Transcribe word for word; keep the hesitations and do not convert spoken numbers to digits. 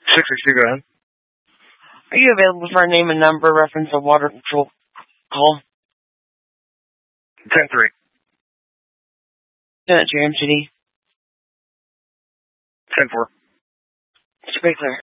six six two, go ahead. Are you available for a name and number reference a water control call? ten three. Send it to your M C D. ten four. It's pretty clear.